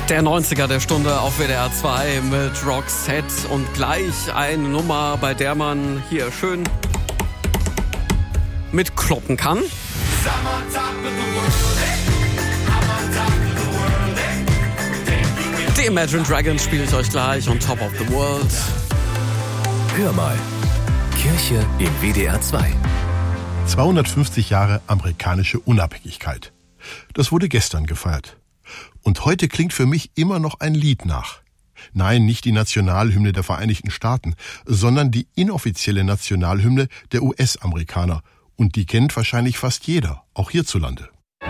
Der 90er der Stunde auf WDR 2 mit Roxette und gleich eine Nummer, bei der man hier schön mitkloppen kann. Die Imagine Dragons spiele ich euch gleich on Top of the World. Hör mal, Kirche in WDR 2. 250 Jahre amerikanische Unabhängigkeit. Das wurde gestern gefeiert. Und heute klingt für mich immer noch ein Lied nach. Nein, nicht die Nationalhymne der Vereinigten Staaten, sondern die inoffizielle Nationalhymne der US-Amerikaner. Und die kennt wahrscheinlich fast jeder, auch hierzulande.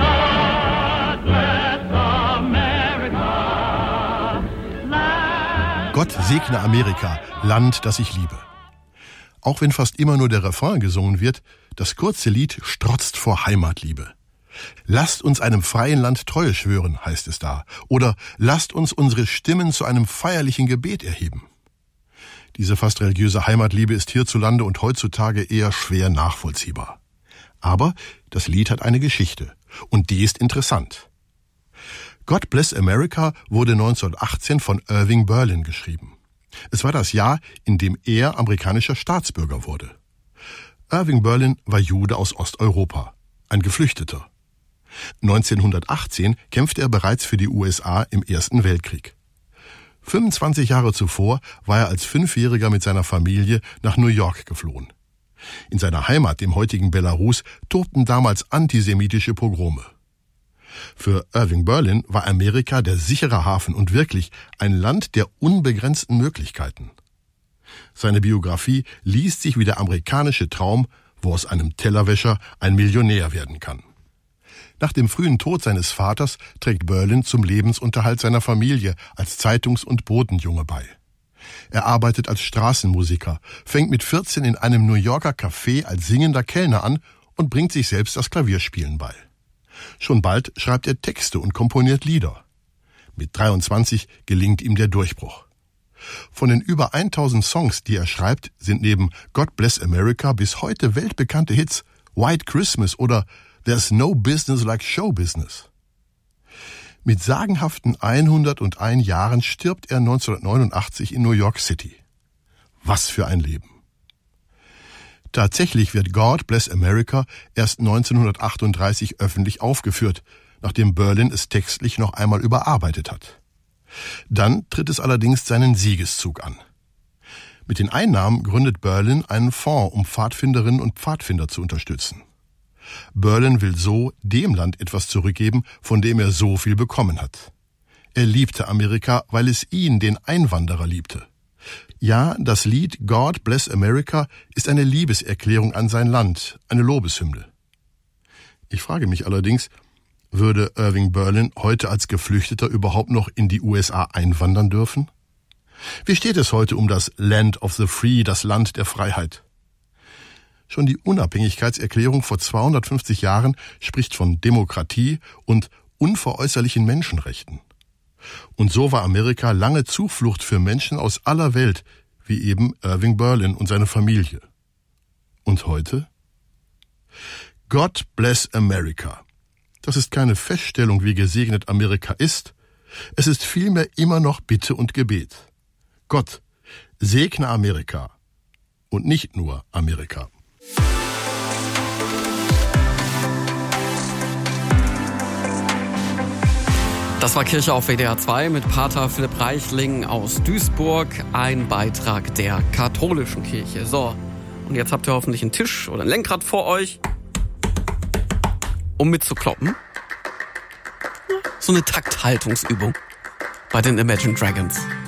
Gott segne Amerika, Land, das ich liebe. Auch wenn fast immer nur der Refrain gesungen wird, das kurze Lied strotzt vor Heimatliebe. Lasst uns einem freien Land Treue schwören, heißt es da. Oder lasst uns unsere Stimmen zu einem feierlichen Gebet erheben. Diese fast religiöse Heimatliebe ist hierzulande und heutzutage eher schwer nachvollziehbar. Aber das Lied hat eine Geschichte. Und die ist interessant. God Bless America wurde 1918 von Irving Berlin geschrieben. Es war das Jahr, in dem er amerikanischer Staatsbürger wurde. Irving Berlin war Jude aus Osteuropa, ein Geflüchteter. 1918 kämpfte er bereits für die USA im Ersten Weltkrieg. 25 Jahre zuvor war er als 5-Jähriger mit seiner Familie nach New York geflohen. In seiner Heimat, dem heutigen Belarus, tobten damals antisemitische Pogrome. Für Irving Berlin war Amerika der sichere Hafen und wirklich ein Land der unbegrenzten Möglichkeiten. Seine Biografie liest sich wie der amerikanische Traum, wo aus einem Tellerwäscher ein Millionär werden kann. Nach dem frühen Tod seines Vaters trägt Berlin zum Lebensunterhalt seiner Familie als Zeitungs- und Botenjunge bei. Er arbeitet als Straßenmusiker, fängt mit 14 in einem New Yorker Café als singender Kellner an und bringt sich selbst das Klavierspielen bei. Schon bald schreibt er Texte und komponiert Lieder. Mit 23 gelingt ihm der Durchbruch. Von den über 1000 Songs, die er schreibt, sind neben God Bless America bis heute weltbekannte Hits White Christmas oder There's no business like show business. Mit sagenhaften 101 Jahren stirbt er 1989 in New York City. Was für ein Leben. Tatsächlich wird God Bless America erst 1938 öffentlich aufgeführt, nachdem Berlin es textlich noch einmal überarbeitet hat. Dann tritt es allerdings seinen Siegeszug an. Mit den Einnahmen gründet Berlin einen Fonds, um Pfadfinderinnen und Pfadfinder zu unterstützen. Berlin will so dem Land etwas zurückgeben, von dem er so viel bekommen hat. Er liebte Amerika, weil es ihn, den Einwanderer, liebte. Ja, das Lied God Bless America ist eine Liebeserklärung an sein Land, eine Lobeshymne. Ich frage mich allerdings, würde Irving Berlin heute als Geflüchteter überhaupt noch in die USA einwandern dürfen? Wie steht es heute um das Land of the Free, das Land der Freiheit? Schon die Unabhängigkeitserklärung vor 250 Jahren spricht von Demokratie und unveräußerlichen Menschenrechten. Und so war Amerika lange Zuflucht für Menschen aus aller Welt, wie eben Irving Berlin und seine Familie. Und heute? God Bless America. Das ist keine Feststellung, wie gesegnet Amerika ist. Es ist vielmehr immer noch Bitte und Gebet. Gott, segne Amerika. Und nicht nur Amerika. Das war Kirche auf WDR 2 mit Pater Philipp Reichling aus Duisburg, ein Beitrag der katholischen Kirche. So, und jetzt habt ihr hoffentlich einen Tisch oder ein Lenkrad vor euch, um mitzukloppen. So eine Takthaltungsübung bei den Imagine Dragons.